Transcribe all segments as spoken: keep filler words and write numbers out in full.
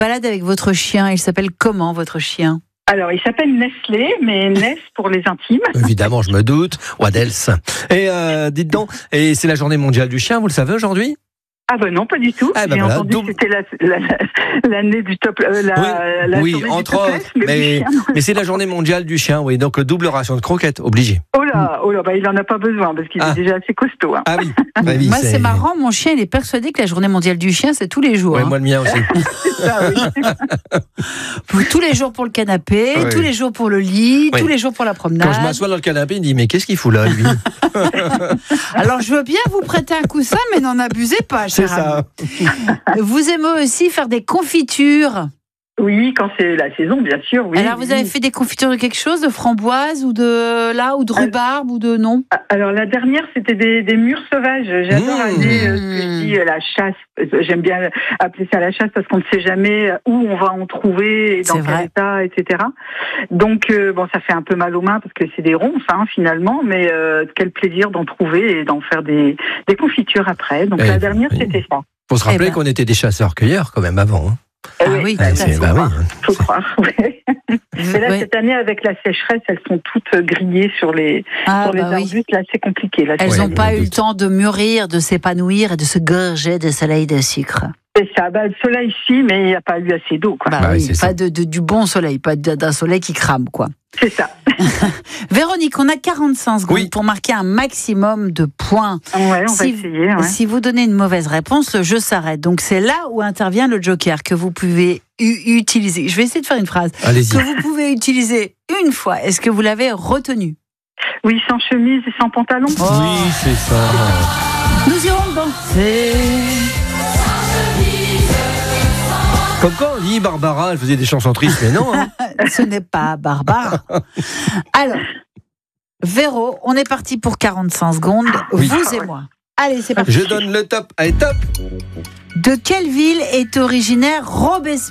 Balade avec votre chien, il s'appelle comment votre chien ? Alors, il s'appelle Nestlé, mais Ness pour les intimes. Évidemment, je me doute. Waddles. Et euh, dites donc, et c'est la journée mondiale du chien, vous le savez aujourd'hui ? Ah ben non, pas du tout. Ah ben J'ai voilà, entendu double... que c'était la, la, la, l'année du top, euh, la, oui, la oui journée entre du autres, topless, mais, mais, chien, mais c'est la journée mondiale du chien, oui, donc double ration de croquettes, obligé. Oh là, oh là, bah, il en a pas besoin parce qu'il ah. est déjà assez costaud. Hein. Ah oui. Bah oui Moi, c'est... c'est marrant, mon chien, il est persuadé que la journée mondiale du chien, c'est tous les jours. Oui, hein. moi le mien aussi. C'est ça, oui. Tous les jours pour le canapé, Oui. tous les jours pour le lit, Oui. tous les jours pour la promenade. Quand je m'assois dans le canapé, il me dit mais qu'est-ce qu'il fout là, lui ? Alors, je veux bien vous prêter un coussin, mais n'en abusez pas, C'est cher ça. ami. Vous aimez aussi faire des confitures. Oui, quand c'est la saison, bien sûr. Oui, Alors, vous oui. avez fait des confitures de quelque chose, de framboise ou de là ou de rhubarbe ou de non ? Alors la dernière, c'était des, des mûres sauvages. J'adore Mmh. aller, euh, ce que je dis, euh, la chasse. J'aime bien appeler ça la chasse parce qu'on ne sait jamais où on va en trouver, et dans C'est quel vrai. état, et cetera. Donc euh, bon, ça fait un peu mal aux mains parce que c'est des ronces hein, finalement, mais euh, quel plaisir d'en trouver et d'en faire des, des confitures après. Donc Eh, la dernière, oui. c'était ça. Faut se rappeler Eh ben. qu'on était des chasseurs-cueilleurs quand même avant. Hein. Ah Eh oui, bah, tout à c'est, fait. bah oui. faut croire. Ouais. Mais là, Ouais. cette année, avec la sécheresse, elles sont toutes grillées sur les, Ah, sur les bah oui. arbustes. Là, c'est compliqué. Là, Elles Ouais, n'ont je pas me eu le doute. temps de mûrir, de s'épanouir et de se gorger de soleil de sucre. c'est ça. Bah, le soleil ici, mais il n'y a pas eu assez d'eau. Quoi. Bah, Bah oui, oui, c'est pas ça. de, de- du bon soleil, pas de- d'un soleil qui crame, quoi. C'est ça. Véronique, on a quarante-cinq secondes Oui. pour marquer un maximum de points. Ouais, on va Si- essayer. Ouais. Si vous donnez une mauvaise réponse, le jeu s'arrête. Donc c'est là où intervient le joker que vous pouvez u- utiliser. Je vais essayer de faire une phrase. Allez-y. Que vous pouvez utiliser une fois. Est-ce que vous l'avez retenu ? Oui, sans chemise et sans pantalon. Oh. Oui, c'est ça. Nous irons danser. Comme quand on dit Barbara, elle faisait des chansons tristes, mais non. Hein. Ce n'est pas Barbara. Alors, Véro, on est parti pour quarante-cinq secondes. Oui. Vous et moi. Allez, c'est parti. Je donne le top. Allez, top. De quelle ville est originaire Robespierre ?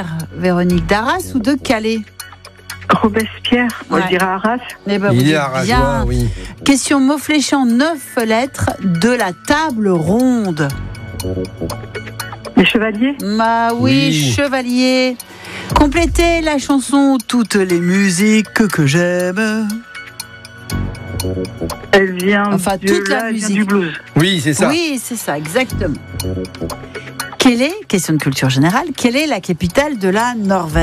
Véronique, d'Arras ou de Calais ? Robespierre, on Ouais. le dirait Arras. Eh ben, vous Il est dites à bien. Rajoie, oui. Question mot fléchant neuf lettres de la table ronde. Les chevaliers. Bah oui, Oui. chevalier. Complétez la chanson Toutes les musiques que j'aime. Elle vient, Enfin, de, toute la là, elle vient musique. du blues. Oui, c'est ça. Oui, c'est ça, exactement. Quelle est, question de culture générale, quelle est la capitale de la Norvège ?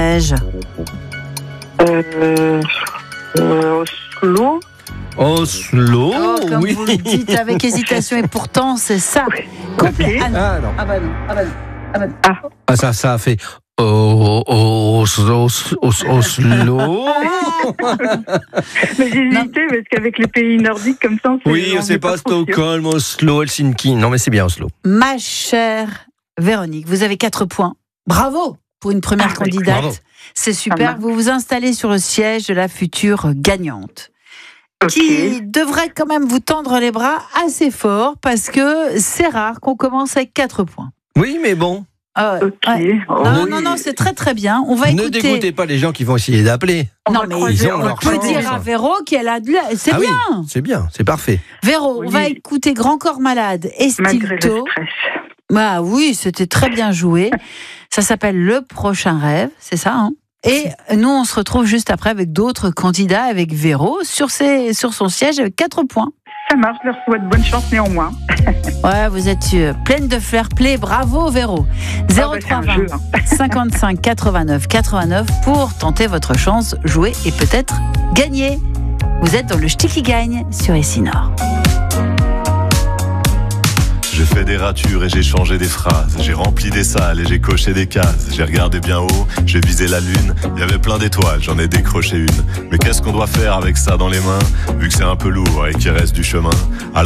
Euh, euh, Oslo. Oslo, Oh, comme oui. vous le dites avec hésitation, et pourtant c'est ça. Complet- Ok. Ah non. Ah non. Ah bah non, ah bah non, ah bah non. Ah, ça, ça a fait oh, oh, Oslo, Os- Oslo. Mais j'ai Non. hésité parce qu'avec les pays nordiques comme ça, on sait, Oui, on c'est est pas trop sûr. Stockholm, Oslo, Helsinki. Non, mais c'est bien Oslo. Ma chère Véronique, vous avez quatre points. Bravo pour une première Ah, bah, candidate. bravo. C'est Ça super. marche. Vous vous installez sur le siège de la future gagnante. Ok. Qui devrait quand même vous tendre les bras assez fort parce que c'est rare qu'on commence avec quatre points. Oui, mais bon, Ah ouais, Ok. ouais. Oh, Non, oui. non, non, c'est très très bien. On va ne écouter. dégoûtez pas les gens qui vont essayer d'appeler. On Non, va mais croiser, ils ont on va leur On peut croiser. chance. dire à Véro qu'elle a de la... C'est Ah oui, bien. c'est bien, c'est parfait. Véro, on Oui. va écouter Grand Corps Malade et Malgré le Stilto. stress. Bah oui, c'était très bien joué. Ça s'appelle Le Prochain Rêve, c'est ça, hein? Et nous, on se retrouve juste après avec d'autres candidats, avec Véro, sur, ses, sur son siège avec quatre points. Ça marche, je leur souhaite bonne chance néanmoins. Ouais, vous êtes euh, pleine de fair play. Bravo, Véro. Ah zéro bah, c'est trois un vingt jeu, hein. cinquante-cinq quatre-vingt-neuf quatre-vingt-neuf pour tenter votre chance, jouer et peut-être gagner. Vous êtes dans le Ch'ti qui gagne sur Essinor. J'ai fait des ratures et j'ai changé des phrases. J'ai rempli des salles et j'ai coché des cases. J'ai regardé bien haut, j'ai visé la lune. Il y avait plein d'étoiles, j'en ai décroché une. Mais qu'est-ce qu'on doit faire avec ça dans les mains, vu que c'est un peu lourd et qu'il reste du chemin? Alors